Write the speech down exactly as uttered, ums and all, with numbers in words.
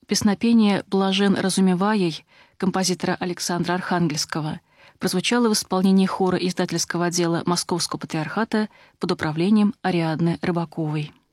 Песнопение «Блажен разумеваей» композитора Александра Архангельского прозвучало в исполнении хора издательского отдела Московского патриархата под управлением Ариадны Рыбаковой.